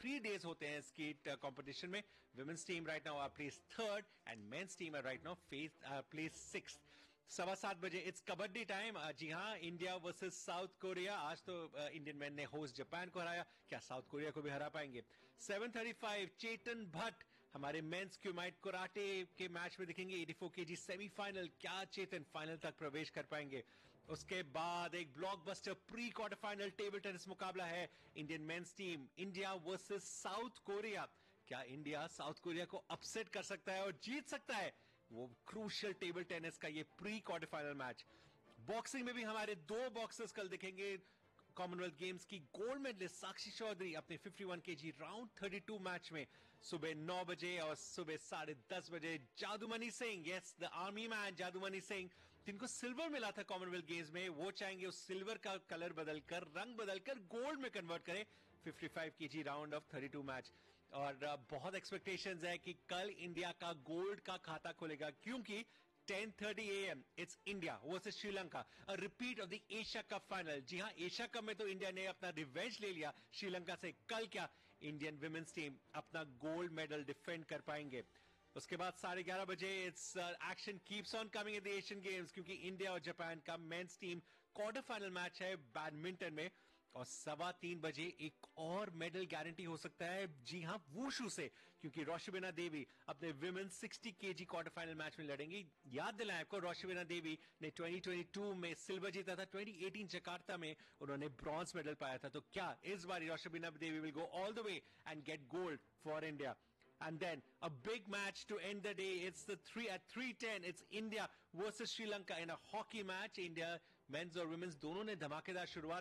3 days होते हैं skate competition में. Women's team right now place third and men's team right now place sixth. 7:15 बजे it's kabaddi time. जी हाँ, India versus south Korea. आज तो Indian man ने होस्ट जापान को हराया, क्या साउथ कोरिया को भी हरा पाएंगे? 7:35 चेतन भट्ट हमारे मेंस क्यूमाइट कराटे के मैच में दिखेंगे. 84 केजी सेमीफाइनल, क्या चेतन फाइनल तक प्रवेश कर पाएंगे? उसके बाद एक blockbuster pre quarter final table tennis मुकाबला है. Indian men's team India versus south Korea. क्या इंडिया साउथ कोरिया को अपसेट कर सकता है और जीत सकता है वो क्रूशियल टेबल टेनिस का ये pre quarter final match? Boxing में भी हमारे 2 बॉक्सर्स कल दिखेंगे. कॉमनवेल्थ गेम्स की गोल्ड मेडलिस्ट साक्षी चौधरी अपने 51 केजी राउंड 32 मैच में सुबह 9 बजे और सुबह 10:30 बजे जादूमणि Singh, yes the army man जादूमणि Singh, जिनको सिल्वर मिला था कॉमनवेल्थ गेम्स में, वो चाहेंगे उस सिल्वर का कलर बदलकर, रंग बदलकर गोल्ड में कन्वर्ट करें 55 केजी राउंड ऑफ 32 मैच. और बहुत एक्सपेक्टेशंस है कि कल इंडिया का गोल्ड का खाता खुलेगा, क्योंकि 10:30 AM it's India versus Sri Lanka, a repeat of the Asia cup final. जी हां, एशिया कप में तो इंडिया ने अपना रिवेंज ले लिया श्रीलंका से. कल क्या इंडियन विमेंस टीम अपना गोल्ड मेडल डिफेंड कर पाएंगे? उसके बाद 11:30 बजे it's action keeps on coming at the Asian games, क्योंकि इंडिया और जापान का men's team quarter final match है बैडमिंटन में. और 3:15 बजे एक और मेडल गारंटी हो सकता है, जी हां, वुशु से, क्योंकि रोशबिना देवी अपने women 60 KG quarter final match में लड़ेंगी. याद दिलाएं आपको, रोशबिना देवी ने 2022 में सिल्वर जीता था. 2018 जकार्ता में उन्होंने ब्रॉन्ज मेडल पाया था. तो क्या इस बार रोशबिना देवी will go all the way and gate gold for India? And then a big match to end the day. It's the 3:10. It's India versus Sri Lanka in a hockey match. India men's और women's दोनों ने धमाकेदार शुरुआत